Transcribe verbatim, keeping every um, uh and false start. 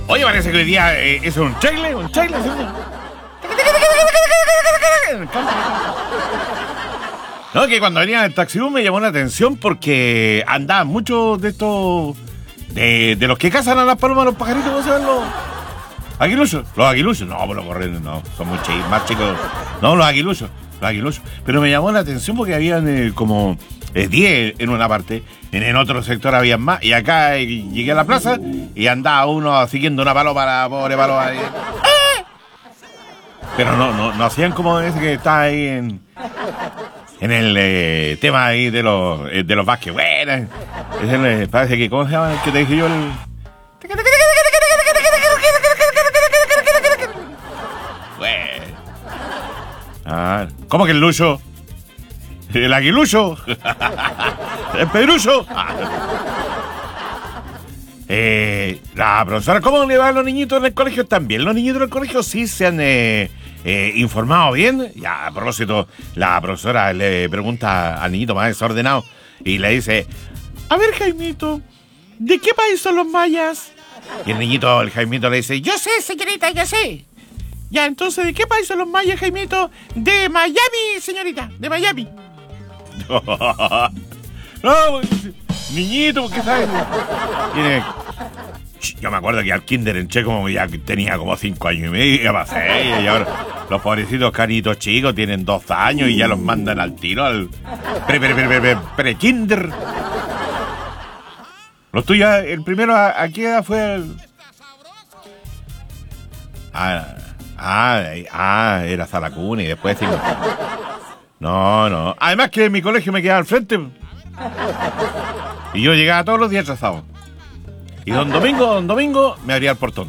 Oye, parece que hoy día eh, es un trailer, un trailer. No, que cuando venía el taxibús me llamó la atención porque andaban muchos de estos... De, de los que cazan a las palomas, los pajaritos, ¿cómo se llaman los...? ¿Aguiluchos? Los aguiluchos. No, pues los correos no, son muy chicos, más chicos. No, los aguiluchos, los aguiluchos. Pero me llamó la atención porque habían eh, como diez en una parte, en el otro sector habían más, y acá eh, llegué a la plaza y andaba uno siguiendo una paloma, la pobre paloma. Eh. Pero no, no, no hacían como ese que está ahí en... En el eh, tema ahí de los eh, de los Vázquez. Bueno, es el, eh, parece que, ¿cómo se llama el que te dije yo? El... Bueno. Ah, ¿cómo que el lucho? ¿El aguilucho? ¿El pedrucho? eh, la profesora, ¿cómo le va a los niñitos en el colegio? También los niñitos del colegio sí se han... Eh, Eh, informado bien. Ya, a propósito, la profesora le pregunta al niñito más desordenado y le dice: a ver, Jaimito, ¿de qué país son los mayas? Y el niñito, el Jaimito, le dice: yo sé, señorita, yo sé. Ya, entonces, ¿de qué país son los mayas, Jaimito? De Miami, señorita, de Miami. No, niñito, ¿qué sabes? Tiene... Yo me acuerdo que al kinder en Che como ya tenía como cinco años y medio, ya pasé, y ahora los pobrecitos canitos chicos tienen dos años y ya los mandan al tiro, al pre, pre, pre, pre, pre, pre kinder. Los tuyos, el primero, ¿a, a qué edad fue? El... Ah, ah, ah, era Zalacuna y después cinco. No, no. Además que en mi colegio me quedaba al frente. Y yo llegaba todos los días atrasado. Y don Domingo, don Domingo, me abría el portón.